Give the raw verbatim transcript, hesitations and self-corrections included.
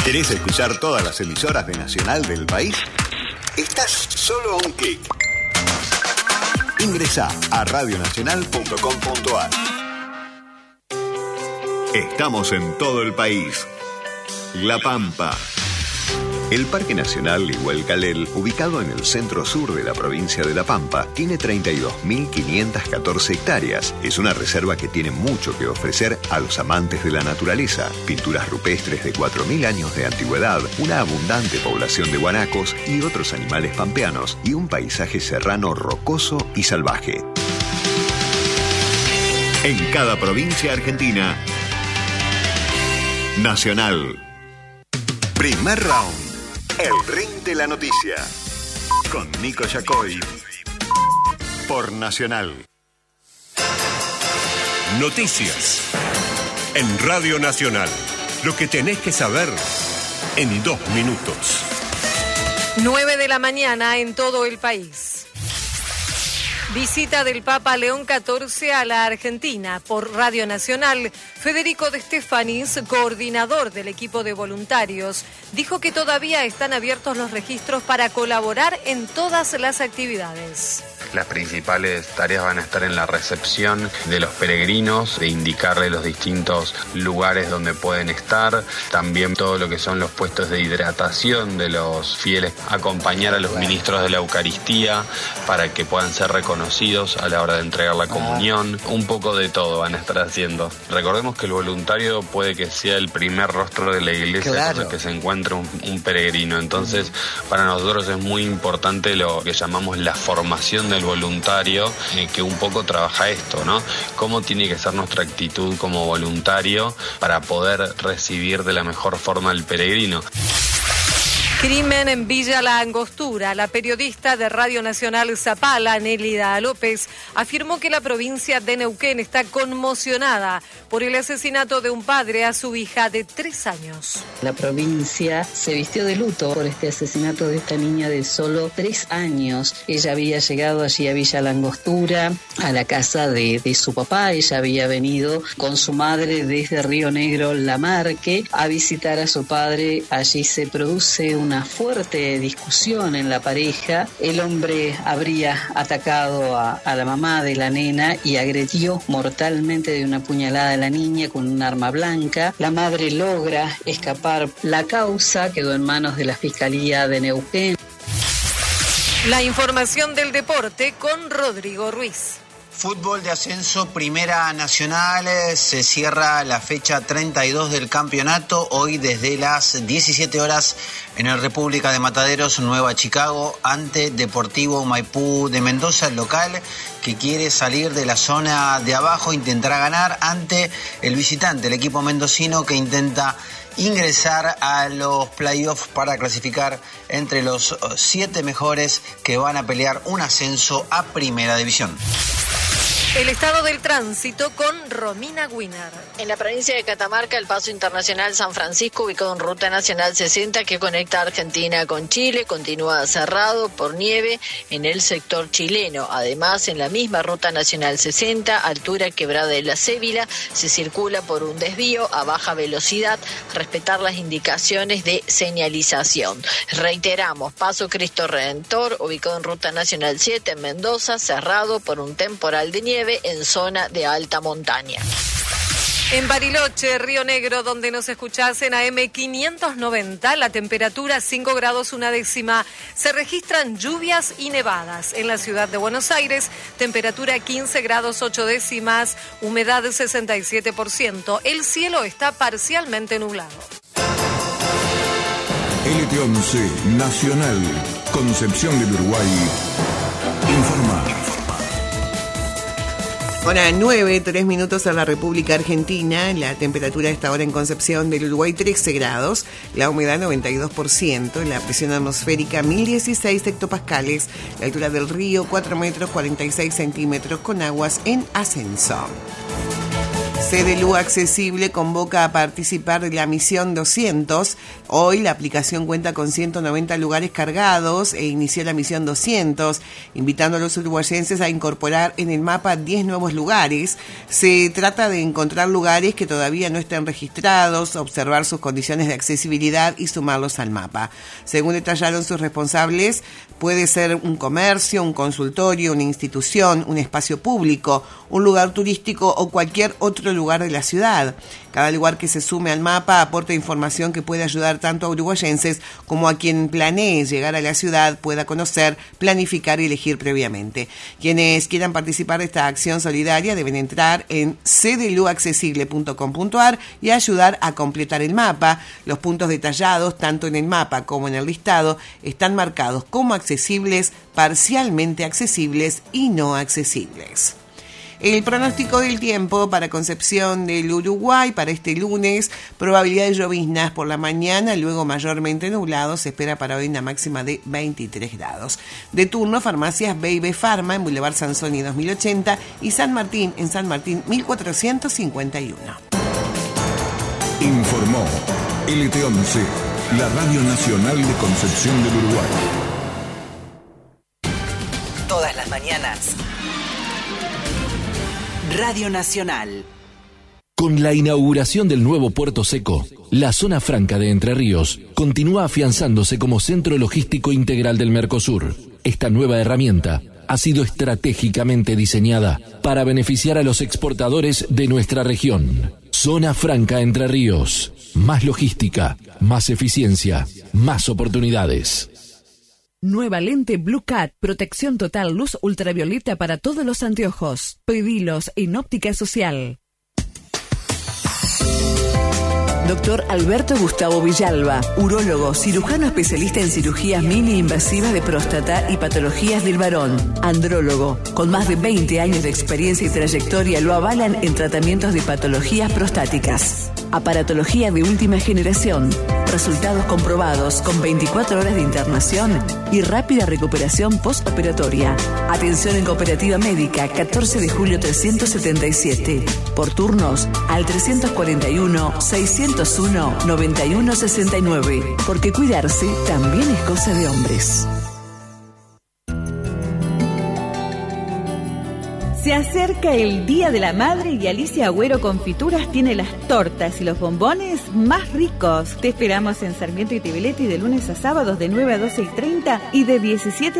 ¿Querés escuchar todas las emisoras de Nacional del país? Estás solo a un clic. Ingresá a radio nacional punto com punto a r. Estamos en todo el país. La Pampa. El Parque Nacional Igualcalel, ubicado en el centro-sur de la provincia de La Pampa, tiene treinta y dos mil quinientas catorce hectáreas. Es una reserva que tiene mucho que ofrecer a los amantes de la naturaleza. Pinturas rupestres de cuatro mil años de antigüedad, una abundante población de guanacos y otros animales pampeanos, y un paisaje serrano rocoso y salvaje. En cada provincia argentina, Nacional. Primer round. El ring de la noticia. Con Nico Yacoy. Por Nacional. Noticias. En Radio Nacional. Lo que tenés que saber en dos minutos. nueve de la mañana en todo el país. Visita del Papa León catorce a la Argentina. Por Radio Nacional, Federico de Stefanis, coordinador del equipo de voluntarios, dijo que todavía están abiertos los registros para colaborar en todas las actividades. Las principales tareas van a estar en la recepción de los peregrinos, de indicarles los distintos lugares donde pueden estar, también todo lo que son los puestos de hidratación de los fieles, acompañar a los ministros de la Eucaristía para que puedan ser reconocidos a la hora de entregar la comunión, un poco de todo van a estar haciendo. Recordemos que el voluntario puede que sea el primer rostro de la iglesia, claro, con el que se encuentra un, un peregrino, entonces para nosotros es muy importante lo que llamamos la formación del voluntario, eh, que un poco trabaja esto, ¿no? Cómo tiene que ser nuestra actitud como voluntario para poder recibir de la mejor forma al peregrino. Crimen en Villa La Angostura. La periodista de Radio Nacional Zapala, Nélida López, afirmó que la provincia de Neuquén está conmocionada por el asesinato de un padre a su hija de tres años. La provincia se vistió de luto por este asesinato de esta niña de solo tres años. Ella había llegado allí a Villa La Angostura, a la casa de, de su papá. Ella había venido con su madre desde Río Negro, La Marque, a visitar a su padre. Allí se produce un una fuerte discusión en la pareja. El hombre habría atacado a, a la mamá de la nena y agredió mortalmente de una puñalada a la niña con un arma blanca. La madre logra escapar. La causa quedó en manos de la Fiscalía de Neuquén. La información del deporte con Rodrigo Ruiz. Fútbol de ascenso, Primera Nacional, se cierra la fecha treinta y dos del campeonato, hoy desde las diecisiete horas en el República de Mataderos, Nueva Chicago, ante Deportivo Maipú de Mendoza, el local que quiere salir de la zona de abajo, intentará ganar ante el visitante, el equipo mendocino que intenta ingresar a los playoffs para clasificar entre los siete mejores que van a pelear un ascenso a Primera División. El estado del tránsito con Romina Guinar. En la provincia de Catamarca, el paso internacional San Francisco, ubicado en Ruta Nacional sesenta, que conecta Argentina con Chile, continúa cerrado por nieve en el sector chileno. Además, en la misma Ruta Nacional sesenta, altura Quebrada de la Cébila, se circula por un desvío a baja velocidad, respetar las indicaciones de señalización. Reiteramos, paso Cristo Redentor, ubicado en Ruta Nacional siete en Mendoza, cerrado por un temporal de nieve en zona de alta montaña. En Bariloche, Río Negro, donde nos escuchás en A M quinientos noventa, la temperatura cinco grados una décima. Se registran lluvias y nevadas. En la ciudad de Buenos Aires, temperatura quince grados ocho décimas, humedad sesenta y siete por ciento. El cielo está parcialmente nublado. L T once Nacional, Concepción del Uruguay, informa. Hora nueve, tres minutos en la República Argentina. La temperatura a esta hora en Concepción del Uruguay trece grados, la humedad noventa y dos por ciento, la presión atmosférica mil dieciséis hectopascales, la altura del río cuatro metros cuarenta y seis centímetros con aguas en ascenso. C D L U Accesible convoca a participar de la misión doscientos. Hoy la aplicación cuenta con ciento noventa lugares cargados e inició la misión doscientos, invitando a los uruguayenses a incorporar en el mapa diez nuevos lugares. Se trata de encontrar lugares que todavía no estén registrados, observar sus condiciones de accesibilidad y sumarlos al mapa. Según detallaron sus responsables, puede ser un comercio, un consultorio, una institución, un espacio público, un lugar turístico o cualquier otro lugar de la ciudad. Cada lugar que se sume al mapa aporta información que puede ayudar tanto a uruguayenses como a quien planee llegar a la ciudad pueda conocer, planificar y elegir previamente. Quienes quieran participar de esta acción solidaria deben entrar en c d l u accesible punto com punto a r y ayudar a completar el mapa. Los puntos detallados, tanto en el mapa como en el listado, están marcados como accesibles, parcialmente accesibles y no accesibles. El pronóstico del tiempo para Concepción del Uruguay para este lunes: probabilidad de lloviznas por la mañana, luego mayormente nublado. Se espera para hoy una máxima de veintitrés grados. De turno, farmacias B y B Pharma en Boulevard Sansoni dos mil ochenta y San Martín en San Martín mil cuatrocientos cincuenta y uno. Informó L T once, la Radio Nacional de Concepción del Uruguay. Todas las mañanas, Radio Nacional. Con la inauguración del nuevo Puerto Seco, la zona franca de Entre Ríos continúa afianzándose como centro logístico integral del Mercosur. Esta nueva herramienta ha sido estratégicamente diseñada para beneficiar a los exportadores de nuestra región. Zona franca Entre Ríos. Más logística, más eficiencia, más oportunidades. Nueva lente Blue Cat, protección total luz ultravioleta para todos los anteojos. Pedilos en Óptica Social. Doctor Alberto Gustavo Villalba, urólogo, cirujano especialista en cirugías mini invasivas de próstata y patologías del varón, andrólogo, con más de veinte años de experiencia y trayectoria lo avalan en tratamientos de patologías prostáticas. Aparatología de última generación, resultados comprobados con veinticuatro horas de internación y rápida recuperación postoperatoria. Atención en Cooperativa Médica, catorce de julio trescientos setenta y siete. Por turnos al trescientos cuarenta y uno, seiscientos uno, noventa y uno sesenta y nueve. Porque cuidarse también es cosa de hombres. Se acerca el Día de la Madre y Alicia Agüero Confituras tiene las tortas y los bombones más ricos. Te esperamos en Sarmiento y Tibeletti de lunes a sábados de nueve a doce y treinta y de diecisiete